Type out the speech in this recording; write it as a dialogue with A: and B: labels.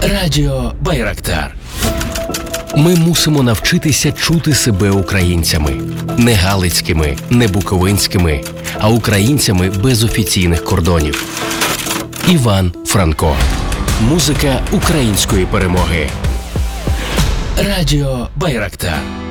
A: Радіо Байрактар. Ми мусимо навчитися чути себе українцями. Не галицькими, не буковинськими, а українцями без офіційних кордонів. Іван Франко. Музика української перемоги. Радіо Байрактар.